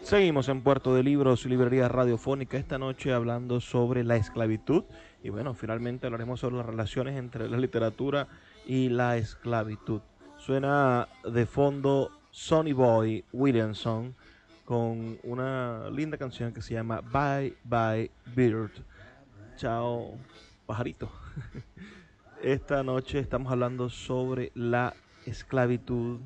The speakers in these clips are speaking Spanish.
Seguimos en Puerto de Libros, librería radiofónica, esta noche hablando sobre la esclavitud. Y bueno, finalmente hablaremos sobre las relaciones entre la literatura y la esclavitud. Suena de fondo Sonny Boy Williamson con una linda canción que se llama Bye Bye Bird. Chao, pajarito. Esta noche estamos hablando sobre la esclavitud,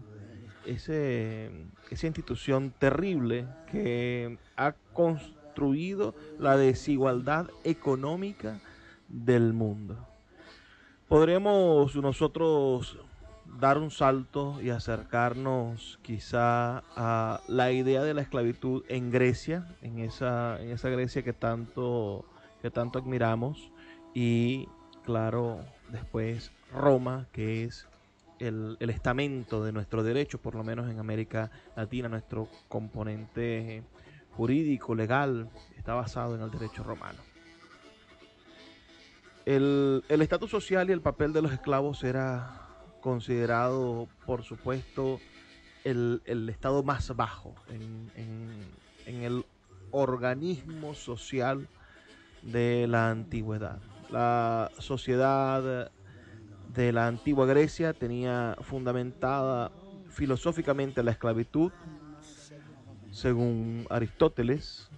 esa institución terrible que ha construido la desigualdad económica del mundo. Podremos nosotros dar un salto y acercarnos quizá a la idea de la esclavitud en Grecia, en esa Grecia que tanto admiramos, y claro, después Roma, que es el estamento de nuestro derecho, por lo menos en América Latina, nuestro componente jurídico, legal, está basado en el derecho romano. El estatus social y el papel de los esclavos era considerado, por supuesto, el estado más bajo en el organismo social de la antigüedad. La sociedad de la antigua Grecia tenía fundamentada filosóficamente la esclavitud, según Aristóteles,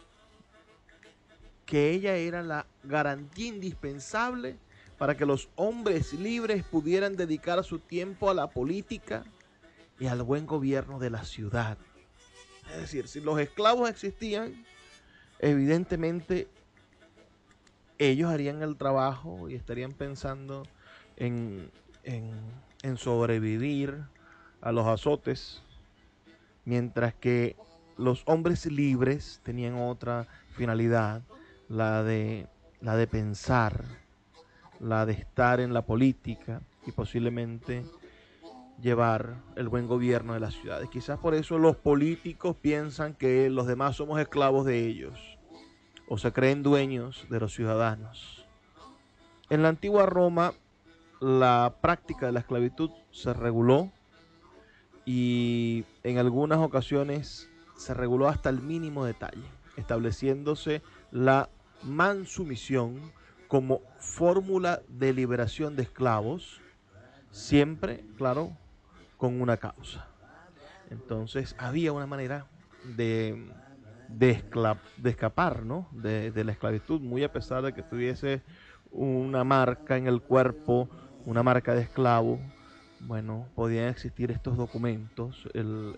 que ella era la garantía indispensable para que los hombres libres pudieran dedicar su tiempo a la política y al buen gobierno de la ciudad. Es decir, si los esclavos existían, evidentemente ellos harían el trabajo y estarían pensando en, en, en sobrevivir a los azotes, mientras que los hombres libres tenían otra finalidad, la de, la de pensar, la de estar en la política y posiblemente llevar el buen gobierno de las ciudades. Quizás por eso los políticos piensan que los demás somos esclavos de ellos o se creen dueños de los ciudadanos. En la antigua Roma, la práctica de la esclavitud se reguló y en algunas ocasiones se reguló hasta el mínimo detalle, estableciéndose la mansumisión como fórmula de liberación de esclavos, siempre, claro, con una causa. Entonces había una manera de, de escapar, ¿no? De la esclavitud, muy a pesar de que tuviese una marca en el cuerpo, una marca de esclavo. Bueno, podían existir estos documentos,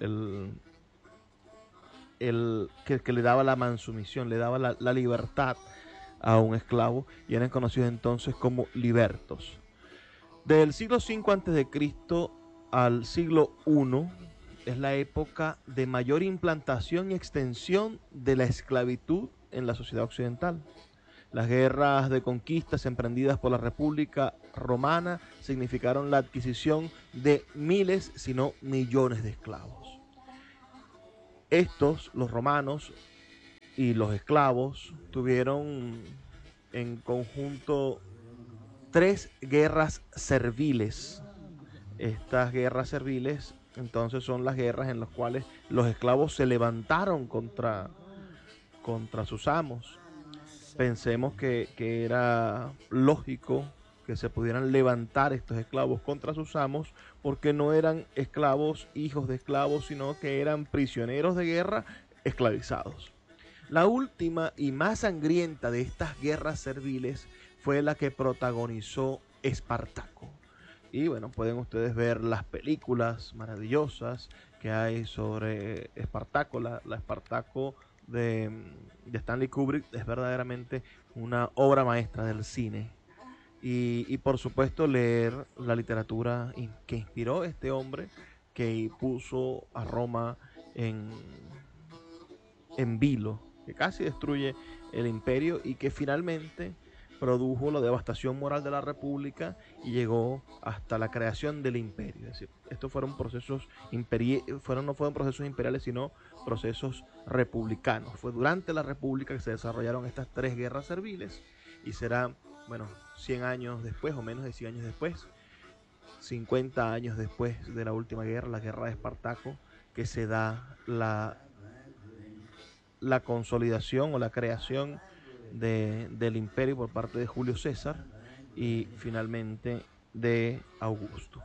que le daba la mansumisión, le daba la libertad a un esclavo, y eran conocidos entonces como libertos. Del siglo V a.C. al siglo I es la época de mayor implantación y extensión de la esclavitud en la sociedad occidental. Las guerras de conquistas emprendidas por la República Romana significaron la adquisición de miles, si no millones de esclavos. Estos, los romanos y los esclavos, tuvieron en conjunto tres guerras serviles. Estas guerras serviles entonces son las guerras en las cuales los esclavos se levantaron contra sus amos. Pensemos que era lógico que se pudieran levantar estos esclavos contra sus amos, porque no eran esclavos hijos de esclavos, sino que eran prisioneros de guerra esclavizados. La última y más sangrienta de estas guerras serviles fue la que protagonizó Espartaco. Y bueno, pueden ustedes ver las películas maravillosas que hay sobre Espartaco. La Espartaco de Stanley Kubrick es verdaderamente una obra maestra del cine. Y por supuesto leer la literatura que inspiró a este hombre, que puso a Roma en vilo, que casi destruye el imperio y que finalmente produjo la devastación moral de la república y llegó hasta la creación del imperio. Es decir, estos fueron no fueron procesos imperiales, sino procesos republicanos. Fue durante la república que se desarrollaron estas tres guerras serviles, y será, bueno, 100 años después o menos de 100 años después, 50 años después de la última guerra, la guerra de Espartaco, que se da la consolidación o la creación del imperio por parte de Julio César y finalmente de Augusto.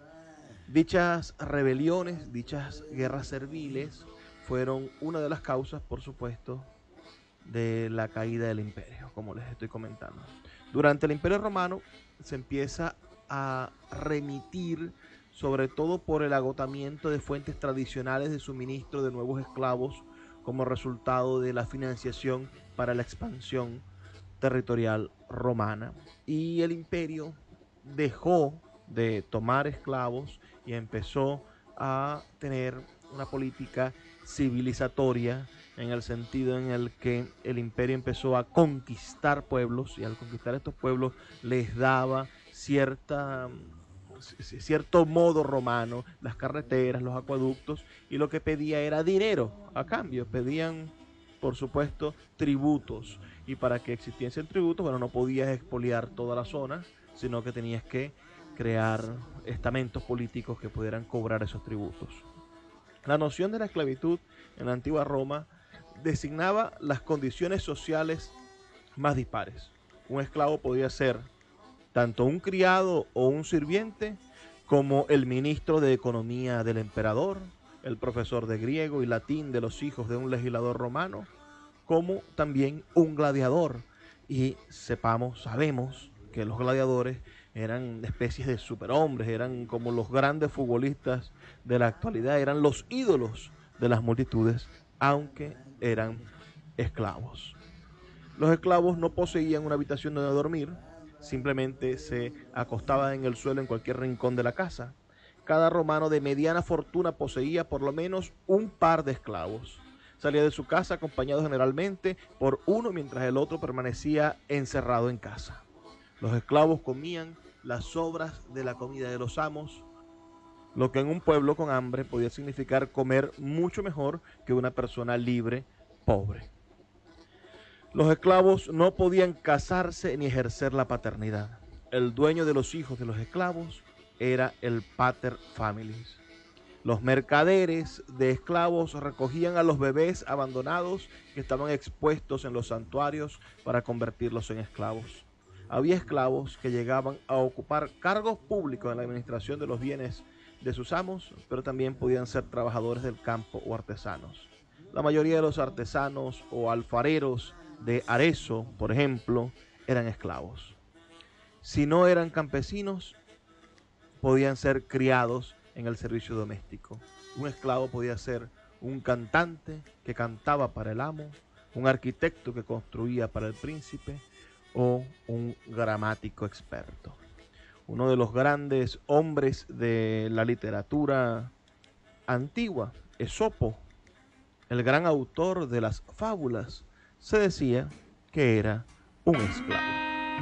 Dichas rebeliones, dichas guerras serviles fueron una de las causas, por supuesto, de la caída del imperio, como les estoy comentando. Durante el Imperio Romano se empieza a remitir, sobre todo por el agotamiento de fuentes tradicionales de suministro de nuevos esclavos como resultado de la financiación para la expansión territorial romana. Y el imperio dejó de tomar esclavos y empezó a tener una política civilizatoria, en el sentido en el que el imperio empezó a conquistar pueblos, y al conquistar estos pueblos les daba cierto modo romano, las carreteras, los acueductos, y lo que pedía era dinero a cambio. Pedían, por supuesto, tributos, y para que existiesen tributos, bueno, no podías expoliar toda la zona, sino que tenías que crear estamentos políticos que pudieran cobrar esos tributos. La noción de la esclavitud en la antigua Roma designaba las condiciones sociales más dispares. Un esclavo podía ser tanto un criado o un sirviente, como el ministro de economía del emperador, el profesor de griego y latín de los hijos de un legislador romano, como también un gladiador. Y sabemos que los gladiadores eran especies de superhombres, eran como los grandes futbolistas de la actualidad, eran los ídolos de las multitudes, aunque eran esclavos. Los esclavos no poseían una habitación donde dormir, simplemente se acostaban en el suelo en cualquier rincón de la casa. Cada romano de mediana fortuna poseía por lo menos un par de esclavos. Salía de su casa acompañado generalmente por uno, mientras el otro permanecía encerrado en casa. Los esclavos comían las sobras de la comida de los amos, lo que en un pueblo con hambre podía significar comer mucho mejor que una persona libre, pobre. Los esclavos no podían casarse ni ejercer la paternidad. El dueño de los hijos de los esclavos era el pater familias. Los mercaderes de esclavos recogían a los bebés abandonados que estaban expuestos en los santuarios para convertirlos en esclavos. Había esclavos que llegaban a ocupar cargos públicos en la administración de los bienes de sus amos, pero también podían ser trabajadores del campo o artesanos. La mayoría de los artesanos o alfareros de Arezzo, por ejemplo, eran esclavos. Si no eran campesinos, podían ser criados en el servicio doméstico. Un esclavo podía ser un cantante que cantaba para el amo, un arquitecto que construía para el príncipe, o un gramático experto. Uno de los grandes hombres de la literatura antigua, Esopo, el gran autor de las fábulas, se decía que era un esclavo.